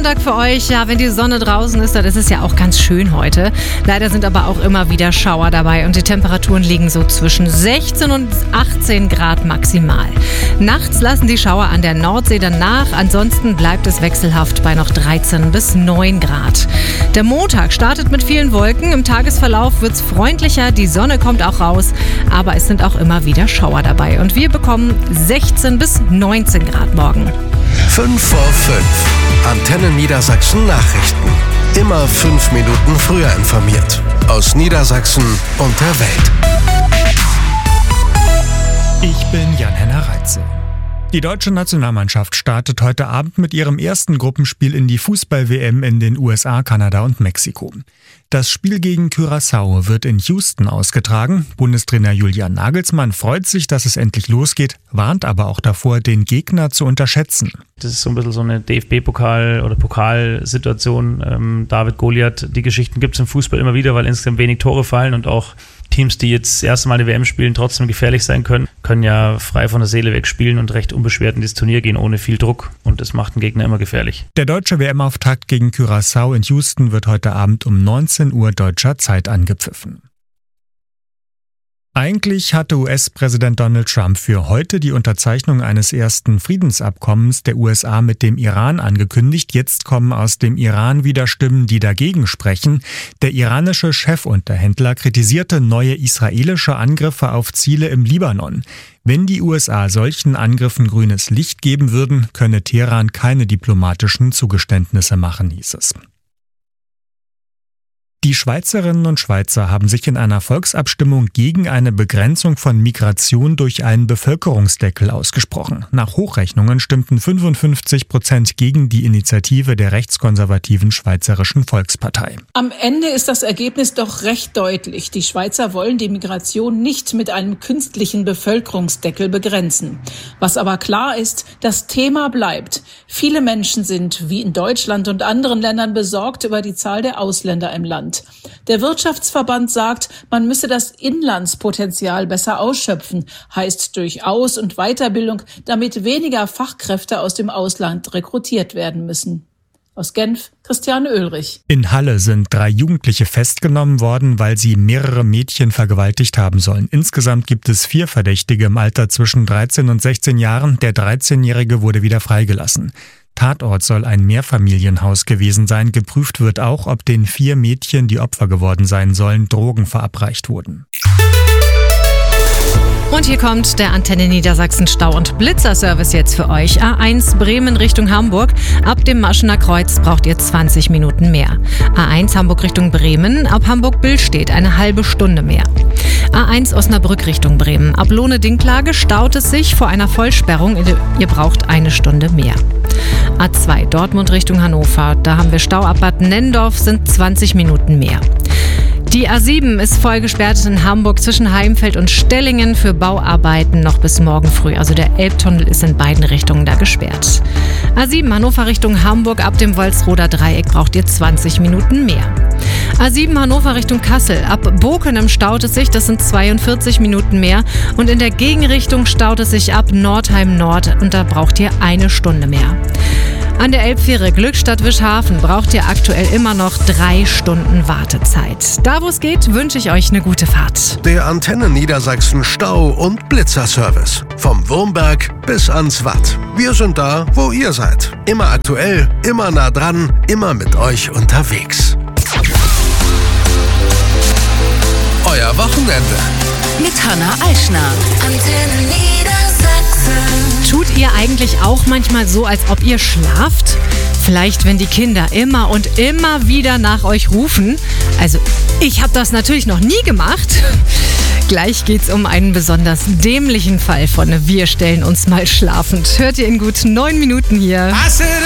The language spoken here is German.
Sonntag für euch. Ja, wenn die Sonne draußen ist, dann ist es ja auch ganz schön heute. Leider sind aber auch immer wieder Schauer dabei und die Temperaturen liegen so zwischen 16 und 18 Grad maximal. Nachts lassen die Schauer an der Nordsee dann nach. Ansonsten bleibt es wechselhaft bei noch 13 bis 9 Grad. Der Montag startet mit vielen Wolken. Im Tagesverlauf wird es freundlicher. Die Sonne kommt auch raus. Aber es sind auch immer wieder Schauer dabei. Und wir bekommen 16 bis 19 Grad morgen. 5 vor 5. Antenne Niedersachsen Nachrichten. Immer 5 Minuten früher informiert. Aus Niedersachsen und der Welt. Ich bin Jan-Henner Reitze. Die deutsche Nationalmannschaft startet heute Abend mit ihrem ersten Gruppenspiel in die Fußball-WM in den USA, Kanada und Mexiko. Das Spiel gegen Curaçao wird in Houston ausgetragen. Bundestrainer Julian Nagelsmann freut sich, dass es endlich losgeht, warnt aber auch davor, den Gegner zu unterschätzen. Das ist so ein bisschen so eine DFB-Pokal- oder Pokalsituation. David Goliath, die Geschichten gibt es im Fußball immer wieder, weil insgesamt wenig Tore fallen und auch Teams, die jetzt das erste Mal eine WM spielen, trotzdem gefährlich sein können ja frei von der Seele weg spielen und recht unbeschwert in das Turnier gehen, ohne viel Druck. Und das macht den Gegner immer gefährlich. Der deutsche WM-Auftakt gegen Curaçao in Houston wird heute Abend um 19 Uhr deutscher Zeit angepfiffen. Eigentlich hatte US-Präsident Donald Trump für heute die Unterzeichnung eines ersten Friedensabkommens der USA mit dem Iran angekündigt. Jetzt kommen aus dem Iran wieder Stimmen, die dagegen sprechen. Der iranische Chefunterhändler kritisierte neue israelische Angriffe auf Ziele im Libanon. Wenn die USA solchen Angriffen grünes Licht geben würden, könne Teheran keine diplomatischen Zugeständnisse machen, hieß es. Die Schweizerinnen und Schweizer haben sich in einer Volksabstimmung gegen eine Begrenzung von Migration durch einen Bevölkerungsdeckel ausgesprochen. Nach Hochrechnungen stimmten 55% gegen die Initiative der rechtskonservativen Schweizerischen Volkspartei. Am Ende ist das Ergebnis doch recht deutlich. Die Schweizer wollen die Migration nicht mit einem künstlichen Bevölkerungsdeckel begrenzen. Was aber klar ist, das Thema bleibt. Viele Menschen sind, wie in Deutschland und anderen Ländern, besorgt über die Zahl der Ausländer im Land. Der Wirtschaftsverband sagt, man müsse das Inlandspotenzial besser ausschöpfen, heißt durch Aus- und Weiterbildung, damit weniger Fachkräfte aus dem Ausland rekrutiert werden müssen. Aus Genf, Christiane Oehlrich. In Halle sind 3 Jugendliche festgenommen worden, weil sie mehrere Mädchen vergewaltigt haben sollen. Insgesamt gibt es 4 Verdächtige im Alter zwischen 13 und 16 Jahren. Der 13-Jährige wurde wieder freigelassen. Tatort soll ein Mehrfamilienhaus gewesen sein. Geprüft wird auch, ob den 4 Mädchen, die Opfer geworden sein sollen, Drogen verabreicht wurden. Und hier kommt der Antenne Niedersachsen Stau- und Blitzerservice jetzt für euch. A1 Bremen Richtung Hamburg. Ab dem Maschener Kreuz braucht ihr 20 Minuten mehr. A1 Hamburg Richtung Bremen. Ab Hamburg-Billstedt eine halbe Stunde mehr. A1 Osnabrück Richtung Bremen. Ab Lohne-Dinklage staut es sich vor einer Vollsperrung. Ihr braucht eine Stunde mehr. A2 Dortmund Richtung Hannover. Da haben wir Stau ab Bad Nennendorf, sind 20 Minuten mehr. Die A7 ist voll gesperrt in Hamburg zwischen Heimfeld und Stellingen für Bauarbeiten noch bis morgen früh. Also der Elbtunnel ist in beiden Richtungen da gesperrt. A7 Hannover Richtung Hamburg ab dem Wolfsroder Dreieck braucht ihr 20 Minuten mehr. A7 Hannover Richtung Kassel. Ab Bokenem staut es sich, das sind 42 Minuten mehr. Und in der Gegenrichtung staut es sich ab Nordheim Nord und da braucht ihr eine Stunde mehr. An der Elbfähre Glückstadt-Wischhafen braucht ihr aktuell immer noch 3 Stunden Wartezeit. Da wo es geht, wünsche ich euch eine gute Fahrt. Der Antenne Niedersachsen Stau- und Blitzerservice. Vom Wurmberg bis ans Watt. Wir sind da, wo ihr seid. Immer aktuell, immer nah dran, immer mit euch unterwegs. Euer Wochenende. Mit Hanna Eichner. Antenne Niedersachsen. Tut ihr eigentlich auch manchmal so, als ob ihr schlaft? Vielleicht, wenn die Kinder immer und immer wieder nach euch rufen? Also, ich habe das natürlich noch nie gemacht. Gleich geht's um einen besonders dämlichen Fall von Wir stellen uns mal schlafend. Hört ihr in gut 9 Minuten hier.